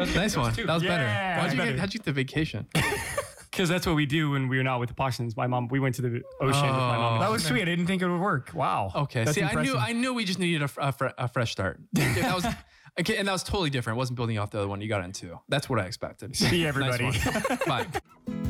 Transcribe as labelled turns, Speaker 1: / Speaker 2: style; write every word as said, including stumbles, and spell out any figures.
Speaker 1: Nice one. That was
Speaker 2: Yeah,
Speaker 1: better. How'd you
Speaker 2: better.
Speaker 1: get? How'd you get the vacation?
Speaker 2: Because that's what we do when we were not with the Parsons. My mom, we went to the ocean with my mom. That was sweet. I didn't think it would work. Wow.
Speaker 1: Okay.
Speaker 2: That's
Speaker 1: See,
Speaker 2: impressive.
Speaker 1: I knew I knew we just needed a, fr- a, fr- a fresh start. Okay, that was okay, and that was totally different. It wasn't building off the other one you got into. That's what I expected.
Speaker 2: See everybody.
Speaker 1: Nice one. Bye.